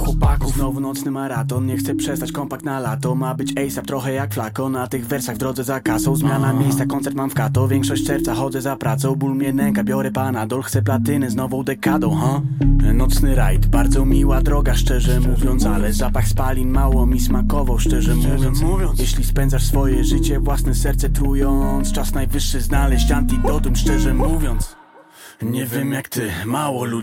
chłopaków. Znowu nocny maraton, nie chcę przestać, kompakt na lato. Ma być ASAP, trochę jak flako. Na tych wersach w drodze za kasą. Zmiana miejsca, koncert mam w Kato. Większość czerwca chodzę za pracą. Ból mnie nęka, biorę Panadol. Chcę platynę z nową dekadą, Nocny rajd, bardzo miła droga, szczerze mówiąc. Ale zapach spalin mało mi smakował, szczerze mówiąc. Jeśli spędzasz swoje życie, własne serce trując, czas najwyższy znaleźć antidotum, szczerze mówiąc. Nie wiem jak ty, mało ludzi